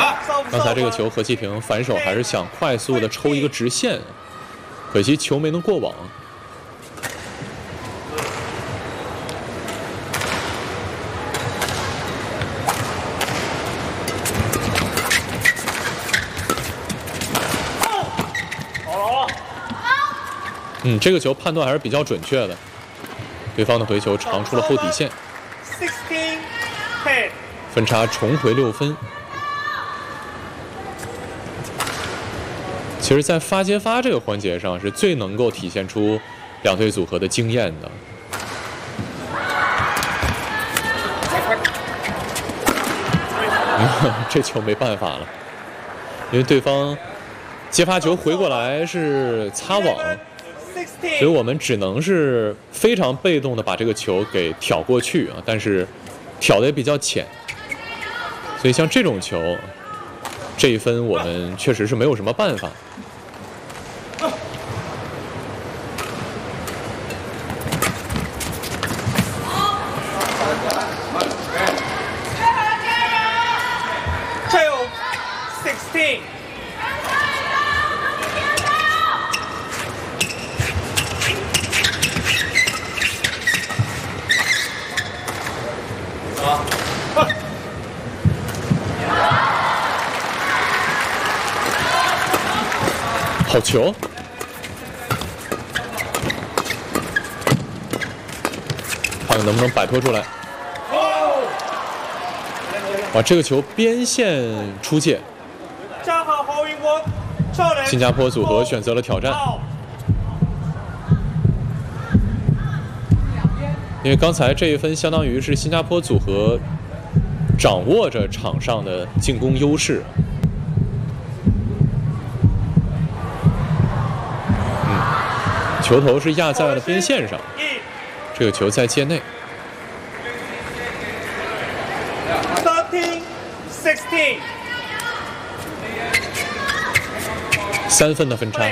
刚才这个球何其霆反手还是想快速的抽一个直线，可惜球没能过网。这个球判断还是比较准确的，对方的回球长出了后底线，分差重回6分。其实，在发接发这个环节上，是最能够体现出两队组合的经验的。这球没办法了，因为对方接发球回过来是擦网。所以我们只能是非常被动的把这个球给挑过去啊，但是挑的也比较浅，所以像这种球，这一分我们确实是没有什么办法。好球！看看能不能摆脱出来。哇，这个球边线出界，新加坡组合选择了挑战，因为刚才这一分相当于是新加坡组合掌握着场上的进攻优势。球头是压在了边线上，这个球在界内。3分的分差。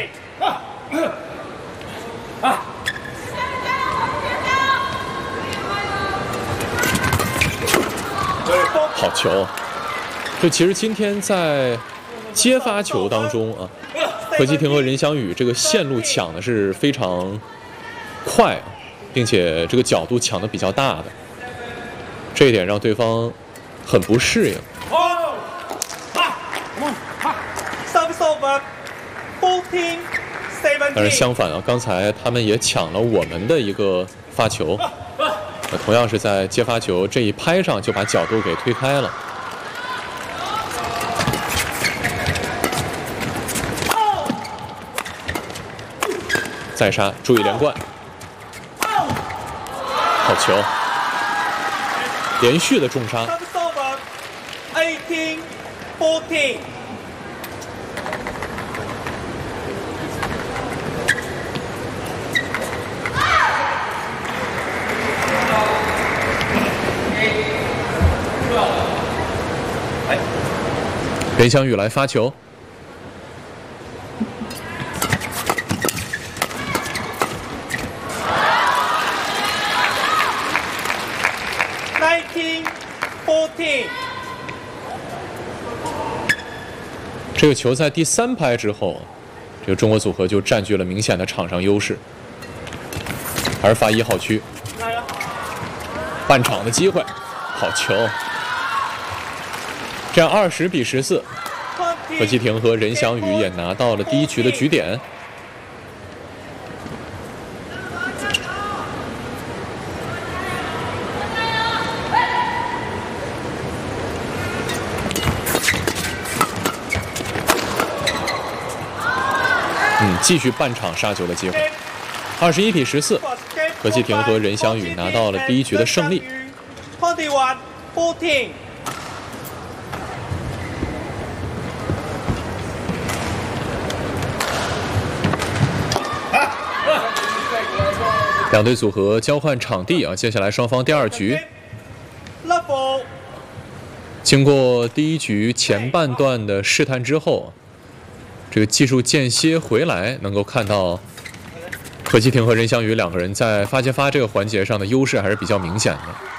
好球！就其实今天在接发球当中啊，何其霆和任翔宇这个线路抢的是非常快，并且这个角度抢的比较大的，这一点让对方很不适应。但是相反啊，刚才他们也抢了我们的一个发球，同样是在接发球这一拍上就把角度给推开了。再杀，注意连贯，好球！连续的重杀。18-14。任翔宇来发球。这个球在第3拍之后，这个中国组合就占据了明显的场上优势，还是发1号区，半场的机会，好球！这样20-14，何其霆和任翔宇也拿到了第1局的局点。继续半场杀球的机会。21-14，何其霆和任翔宇拿到了第1局的胜利。21-14。两队组合交换场地啊，接下来双方第2局。经过第1局前半段的试探之后，这个技术间歇回来，能够看到何其霆和任翔宇两个人在发接发这个环节上的优势还是比较明显的。